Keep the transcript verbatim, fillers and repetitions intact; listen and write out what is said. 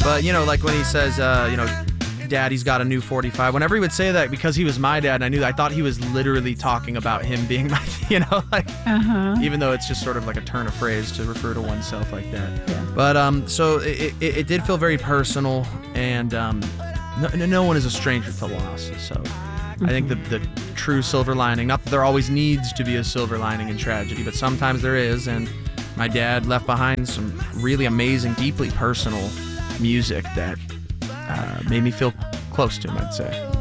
But, you know, like when he says, uh, you know, Daddy's got a new forty-five. Whenever he would say that, because he was my dad, and I knew, I thought he was literally talking about him being my, you know, like, uh-huh. even though it's just sort of like a turn of phrase to refer to oneself like that. Yeah. But um, so it, it, it did feel very personal, and um, no, no one is a stranger to loss. So mm-hmm. I think the the true silver lining, not that there always needs to be a silver lining in tragedy, but sometimes there is, and my dad left behind some really amazing, deeply personal music that Uh, made me feel close to him, I'd say.